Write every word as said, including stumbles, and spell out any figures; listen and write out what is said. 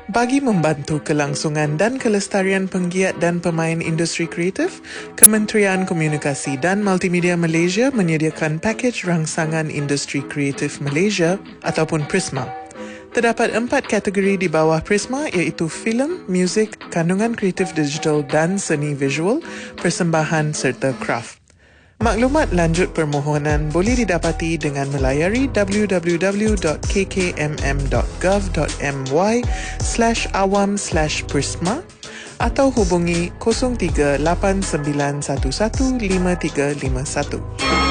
Bagi membantu kelangsungan dan kelestarian penggiat dan pemain industri kreatif, Kementerian Komunikasi dan Multimedia Malaysia menyediakan pakej rangsangan industri kreatif Malaysia ataupun Prisma. Terdapat empat kategori di bawah Prisma iaitu filem, muzik, kandungan kreatif digital dan seni visual, persembahan serta kraft. Maklumat lanjut permohonan boleh didapati dengan melayari w w w dot k k m m dot gov dot m y slash awam slash prisma atau hubungi kosong tiga lapan sembilan satu satu lima tiga lima satu.